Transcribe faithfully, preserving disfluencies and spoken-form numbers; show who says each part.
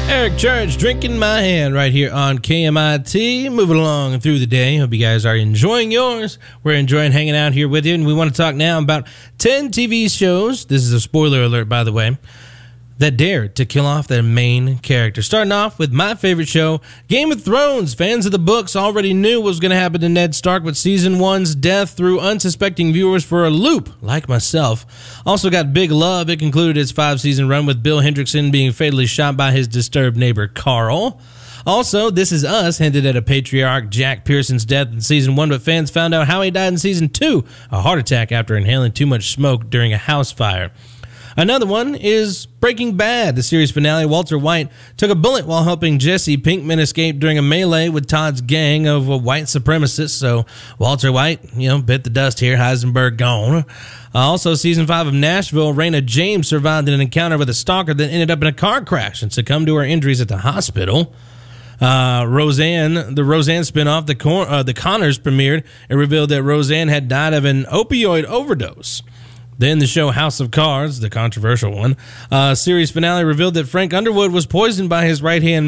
Speaker 1: Eric Church, Drinking My Hand, right here on K M I T. Moving along through the day. Hope you guys are enjoying yours. We're enjoying hanging out here with you, and we want to talk now about ten T V shows. This is a spoiler alert, by the way, that dared to kill off their main character. Starting off with my favorite show, Game of Thrones. Fans of the books already knew what was going to happen to Ned Stark, but season one's death threw unsuspecting viewers for a loop, like myself. Also got big love. It concluded its five-season run with Bill Hendrickson being fatally shot by his disturbed neighbor, Carl. Also, This Is Us hinted at a patriarch, Jack Pearson's death in season one, but fans found out how he died in season two, a heart attack after inhaling too much smoke during a house fire. Another one is Breaking Bad. The series finale, Walter White took a bullet while helping Jesse Pinkman escape during a melee with Todd's gang of white supremacists. So Walter White, you know, bit the dust here. Heisenberg gone. Uh, also, season five of Nashville, Raina James survived an encounter with a stalker that ended up in a car crash and succumbed to her injuries at the hospital. Uh, Roseanne, the Roseanne spinoff, the, Con- uh, the Connors premiered. It revealed that Roseanne had died of an opioid overdose. Then the show House of Cards, the controversial one, uh, series finale revealed that Frank Underwood was poisoned by his right-hand